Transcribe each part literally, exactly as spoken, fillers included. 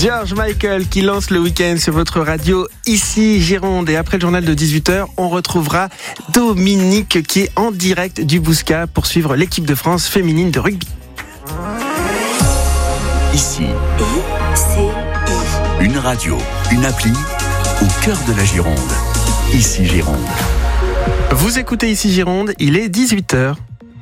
George Michael qui lance le week-end sur votre radio ici Gironde. Et après le journal de dix-huit heures, on retrouvera Dominique qui est en direct du Bouscat pour suivre l'équipe de France féminine de rugby. Ici, I C I. Une radio, une appli au cœur de la Gironde. Ici Gironde. Vous écoutez ici Gironde, il est dix-huit heures.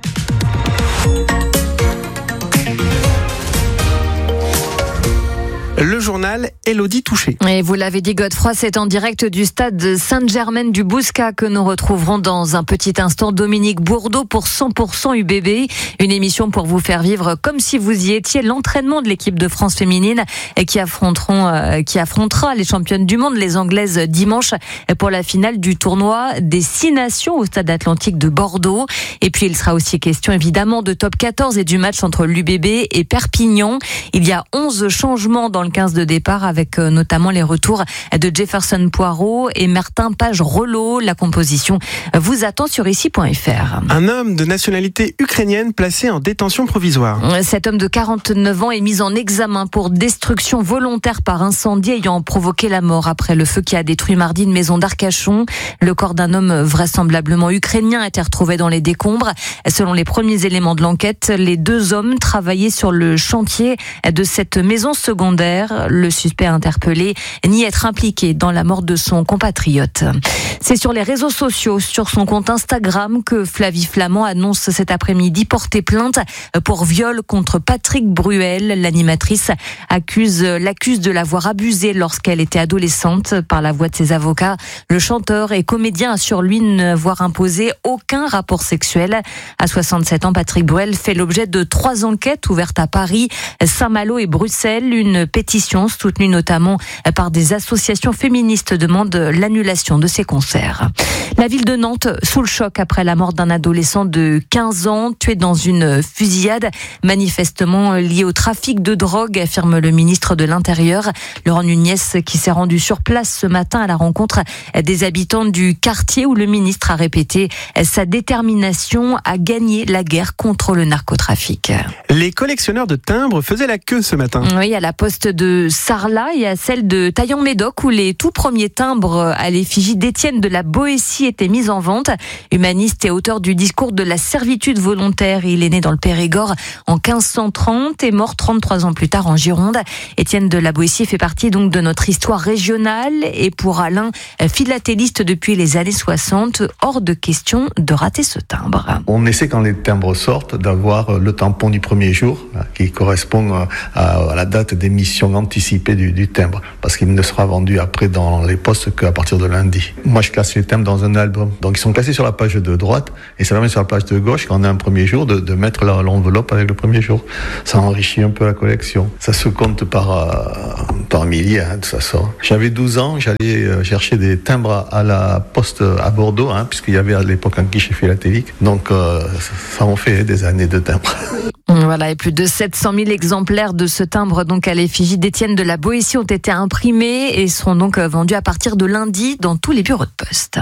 Le journal Élodie Touché. Et vous l'avez dit, Godefroy, c'est en direct du stade Sainte-Germaine du Bouscat que nous retrouverons dans un petit instant Dominique Bourdeau pour cent pour cent U B B. Une émission pour vous faire vivre comme si vous y étiez l'entraînement de l'équipe de France féminine et qui affronteront, euh, qui affrontera les championnes du monde, les Anglaises, dimanche pour la finale du tournoi des six nations au stade Atlantique de Bordeaux. Et puis il sera aussi question évidemment de top quatorze et du match entre l'U B B et Perpignan. Il y a onze changements dans le quinze de départ avec notamment les retours de Jefferson Poirot et Martin Page-Rollo. La composition vous attend sur ici point f r. Un homme de nationalité ukrainienne placé en détention provisoire. Cet homme de quarante-neuf ans est mis en examen pour destruction volontaire par incendie ayant provoqué la mort après le feu qui a détruit mardi une maison d'Arcachon. Le corps d'un homme vraisemblablement ukrainien a été retrouvé dans les décombres. Selon les premiers éléments de l'enquête, les deux hommes travaillaient sur le chantier de cette maison secondaire. Le suspect interpellé nie être impliqué dans la mort de son compatriote. C'est sur les réseaux sociaux, sur son compte Instagram, que Flavie Flament annonce cet après-midi porter plainte pour viol contre Patrick Bruel. L'animatrice accuse, l'accuse de l'avoir abusée lorsqu'elle était adolescente. Par la voix de ses avocats, le chanteur et comédien assure lui n'avoir imposé aucun rapport sexuel. À soixante-sept ans, Patrick Bruel fait l'objet de trois enquêtes ouvertes à Paris, Saint-Malo et Bruxelles. Une pétition soutenue notamment par des associations féministes demande l'annulation de ces concerts. La ville de Nantes sous le choc après la mort d'un adolescent de quinze ans tué dans une fusillade manifestement liée au trafic de drogue, affirme le ministre de l'Intérieur. Laurent Nunez qui s'est rendu sur place ce matin à la rencontre des habitants du quartier où le ministre a répété sa détermination à gagner la guerre contre le narcotrafic. Les collectionneurs de timbres faisaient la queue ce matin. Oui, à la poste de Sarlat et à celle de Taillan-Médoc où les tout premiers timbres à l'effigie d'Étienne de la Boétie étaient mis en vente. Humaniste et auteur du discours de la servitude volontaire, il est né dans le Périgord en quinze cent trente et mort trente-trois ans plus tard en Gironde. Étienne de la Boétie fait partie donc de notre histoire régionale et pour Alain, philatéliste depuis les années soixante, hors de question de rater ce timbre. On essaie quand les timbres sortent d'avoir le tampon du premier jour qui correspond à la date d'émission anticipée du, du timbre parce qu'il ne sera vendu après dans les postes qu'à partir de lundi. Moi je classe les timbres dans un album, donc ils sont classés sur la page de droite et ça permet sur la page de gauche quand on a un premier jour de, de mettre la, l'enveloppe avec le premier jour. Ça enrichit un peu la collection. Ça se compte par, euh, par milliers, hein, ça sort. J'avais douze ans, j'allais chercher des timbres à la poste à Bordeaux, hein, puisqu'il y avait à l'époque un guichet philatélique, donc euh, ça en fait des années de timbres. Voilà, et plus de sept cent mille exemplaires de ce timbre donc à l'effigie d'Étienne de la Boétie ont été imprimés et seront donc vendus à partir de lundi dans tous les bureaux de poste.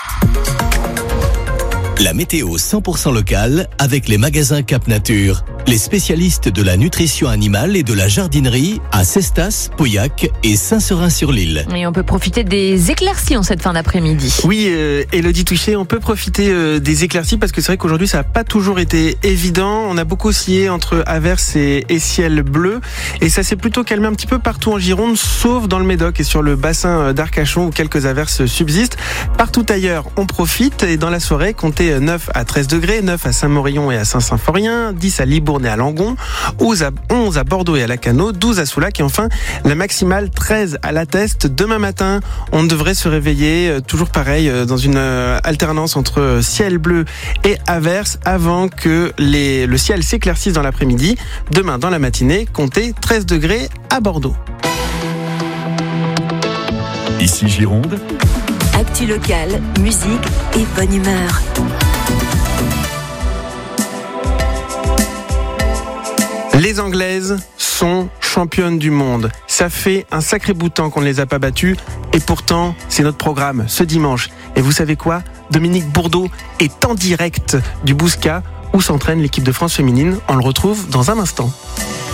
La météo cent pour cent locale avec les magasins Cap Nature. Les spécialistes de la nutrition animale et de la jardinerie à Cestas, Pauillac et Saint-Seurin-sur-l'Île. Et on peut profiter des éclaircies en cette fin d'après-midi. Oui, euh, Élodie Touché, on peut profiter euh, des éclaircies parce que c'est vrai qu'aujourd'hui ça n'a pas toujours été évident. On a beaucoup oscillé entre averses et, et ciel bleu et ça s'est plutôt calmé un petit peu partout en Gironde, sauf dans le Médoc et sur le bassin d'Arcachon où quelques averses subsistent. Partout ailleurs, on profite et dans la soirée, comptez neuf à treize degrés, neuf à Saint-Morillon et à Saint-Symphorien, dix à Libourne et à Langon, onze à Bordeaux et à Lacanau, douze à Soulac et enfin la maximale treize à La Teste. Demain matin, on devrait se réveiller toujours pareil dans une alternance entre ciel bleu et averse avant que les, le ciel s'éclaircisse dans l'après-midi. Demain dans la matinée, comptez treize degrés à Bordeaux. Ici Gironde. Actu locale, musique et bonne humeur. Les Anglaises sont championnes du monde. Ça fait un sacré bout de temps qu'on ne les a pas battues et pourtant c'est notre programme ce dimanche. Et vous savez quoi ? Dominique Bourdeau est en direct du Bouscat où s'entraîne l'équipe de France féminine. On le retrouve dans un instant.